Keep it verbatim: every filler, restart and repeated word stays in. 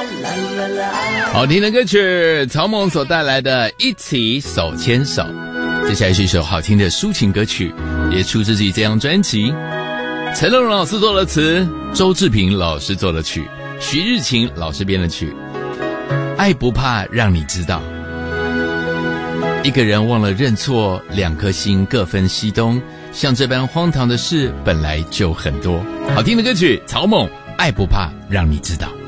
好听的歌曲，曹猛所带来的一起手牵手。接下来是一首好听的抒情歌曲，也出自于这张专辑。陈乐融老师做了词，周志平老师做了曲，徐日勤老师编了曲。爱不怕让你知道，一个人忘了认错，两颗心各分西东，像这般荒唐的事本来就很多。好听的歌曲，曹猛，爱不怕让你知道。